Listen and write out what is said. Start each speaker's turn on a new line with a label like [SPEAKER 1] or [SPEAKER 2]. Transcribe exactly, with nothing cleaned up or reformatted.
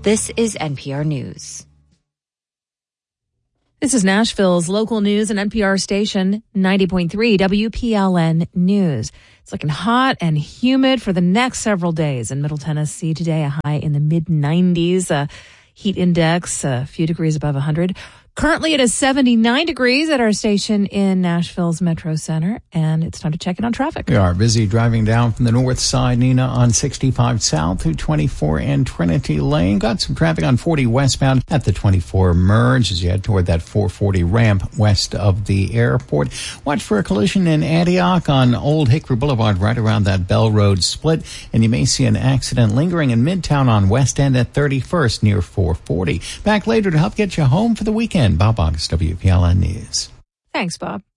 [SPEAKER 1] This is N P R News.
[SPEAKER 2] This is Nashville's local news and N P R station, ninety point three W P L N News. It's looking hot and humid for the next several days in Middle Tennessee today, a high in the mid nineties, a heat index a few degrees above one hundred. Currently, it is seventy-nine degrees at our station in Nashville's Metro Center, and it's time to check in on traffic.
[SPEAKER 3] We are busy driving down from the north side, Nina, on sixty-five south through twenty-four and Trinity Lane. Got some traffic on forty westbound at the twenty-four merge as you head toward that four forty ramp west of the airport. Watch for a collision in Antioch on Old Hickory Boulevard right around that Bell Road split, and you may see an accident lingering in Midtown on West End at thirty-first near four forty. Back later to help get you home for the weekend. Bob August, W P L N News.
[SPEAKER 2] Thanks, Bob.